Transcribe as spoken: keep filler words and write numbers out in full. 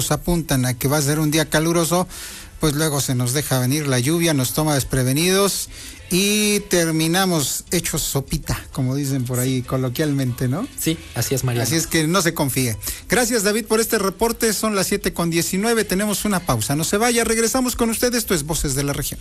todos apuntan a que va a ser un día caluroso, pues luego se nos deja venir la lluvia, nos toma desprevenidos y terminamos hechos sopita, como dicen por ahí coloquialmente, ¿no? Sí, así es, Mariano. Así es que no se confíe. Gracias, David, por este reporte. Son las siete con diecinueve, tenemos una pausa. No se vaya, regresamos con ustedes. Esto es Voces de la Región.